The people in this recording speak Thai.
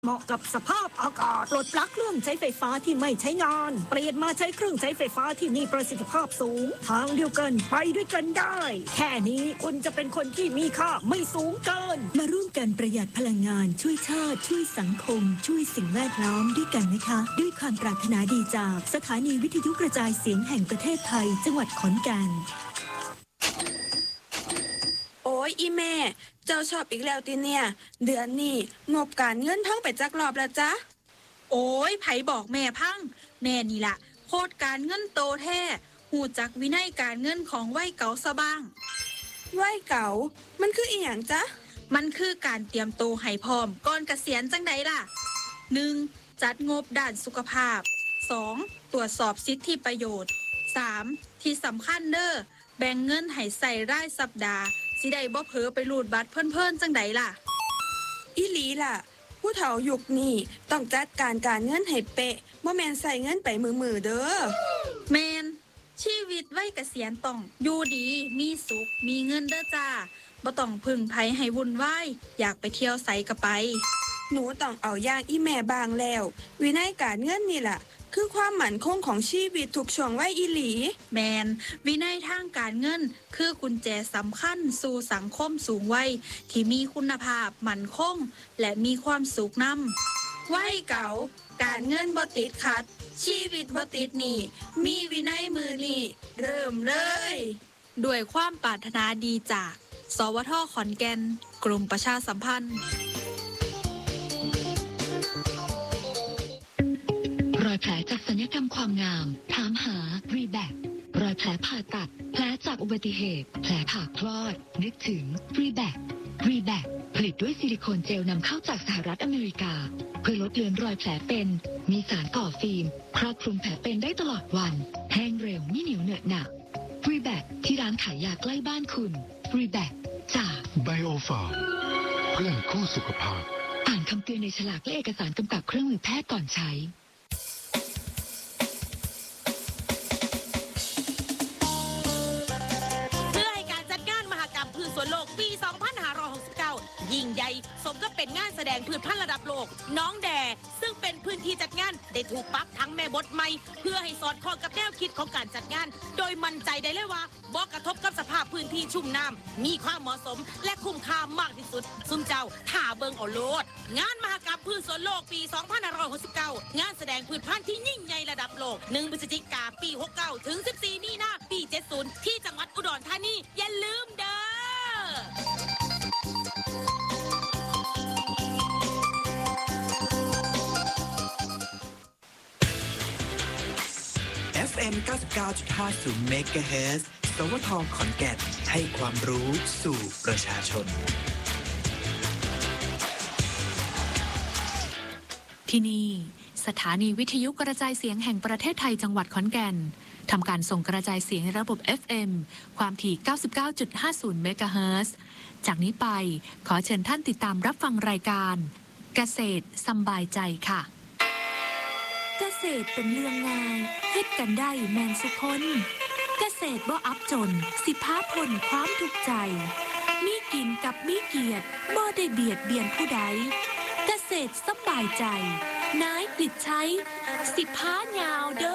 เหมาะกับสภาพอากาศปลดปลั๊กเครื่องใช้ไฟฟ้าที่ไม่ใช้งานเปลี่ยนมาใช้เครื่องใช้ไฟฟ้าที่มีประสิทธิภาพสูงทางเดียวกันไปด้วยกันได้แค่นี้คุณจะเป็นคนที่มีค่าไม่สูงเกินมาร่วมกันประหยัดพลังงานช่วยชาติช่วยสังคมช่วยสิ่งแวดล้อมด้วยกันนะคะด้วยความปรารถนาดีจากสถานีวิทยุกระจายเสียงแห่งประเทศไทยจังหวัดขอนแก่นโอ้ยอีแม่เจ้าชอบอีกแล้วติเนี่ยเดือนนี้งบการเงินท่องไปจักรอบแล้วจ๊ะโอ้ยไผบอกแม่พังแม่นี่ล่ะโคตรการเงินโตแท้หูจักวินัยการเงินของวัยเก่าซะบ้างวัยเก่ามันคืออีหยังจ๊ะมันคือการเตรียมโตให้พร้อมก่อนเกษียณจังใดล่ะ 1. จัดงบด้านสุขภาพ 2. ตรวจสอบสิทธิประโยชน์ 3. ที่สำคัญเด้อแบ่งเงินให้ใส่รายสัปดาห์สิได้บ่เผลอไปรูดบัตรเพิ่นๆจังใดล่ะอีหลีล่ะผู้เฒ่ายุคนี้ต้องจัดการเงินให้เป๊ะบ่แม่นใส่เงินไปมือเด้อแมนชีวิตวัยเกษียณต้องอยู่ดีมีสุขมีเงินเด้อจ้าบ่ต้องพึ่งไผให้วุ่นวายอยากไปเที่ยวไสก็ไปหนูต้องเอาอย่างอีแม่บางแล้ววินัยการเงินนี่ล่ะคือความมั่นคงของชีวิตทุกช่วงวัยอีหลีแมนวินัยทางการเงินคือกุญแจสำคัญสู่สังคมสูงวัยที่มีคุณภาพมั่นคงและมีความสุขนำวัยเก่าการเงินบ่ติดขัดชีวิตบ่ติดหนี้มีวินัยมือนี้เริ่มเลยด้วยความปรารถนาดีจากสวท.ขอนแก่นกรมประชาสัมพันธ์รอยแผลจากศัลยกรรมความงามถามหา Reback รอยแผลผ่าตัดแผลจากอุบัติเหตุแผลผ่าคลอดนึกถึง Reback ผลิตด้วยซิลิโคนเจลนำเข้าจากสหรัฐอเมริกาเพื่อลดเลือนรอยแผลเป็นมีสารก่อฟิล์มครอบคลุมแผลเป็นได้ตลอดวันแห้งเร็วไม่เหนียวเหนอะหนะ Reback ที่ร้านขายยาใกล้บ้านคุณ Reback จาก Biofarm เพื่อนคู่สุขภาพอ่านคำเตือนในฉลากและเอกสารกำกับเครื่องมือแพทย์ก่อนใช้สวนโลกปี 2569 ยิ่งใหญ่สมกับเป็นงานแสดงพืชพันธุ์ระดับโลกน้องแดซึ่งเป็นพื้นที่จัดงานได้ถูกปรับทั้งแม่บทใหม่เพื่อให้สอดคล้องกับแนวคิดของการจัดงานโดยมั่นใจได้เลยว่าบ่กระทบกับสภาพพื้นที่ชุ่มน้ำมีความเหมาะสมและคุ้มค่ามากที่สุดซุ่มเจ้าท่าเบิงเอาโลดงานมหกรรมพืชสวนโลกปี 2569 งานแสดงพืชพันธุ์ที่ยิ่งใหญ่ระดับโลก1 พฤศจิกายน ปี 69 ถึง 14 มีนาคม ปี 70 ที่จังหวัดอุดรธานีอย่าลืมเด้อ FM 99.50 เมกะเฮิรตซ์สวท.ขอนแก่นให้ความรู้สู่ประชาชนที่นี่สถานีวิทยุกระจายเสียงแห่งประเทศไทยจังหวัดขอนแก่นทำการส่งกระจายเสียงในระบบ FM ความถี่ 99.50 เมกะเฮิรตซ์จากนี้ไปขอเชิญท่านติดตามรับฟังรายการเกษตรสำบายใจค่ะเกษตรเป็นเรื่องง่ายเฮ็ดกันได้แม่นสุคนเกษตรบ่อับจนสิพาพ้นความทุกข์ใจมีกินกับมีเกียรติบ่ได้เบียดเบียนผู้ใดเกษตรสำบายใจนายกฤษชัยสิพายาวเด้อ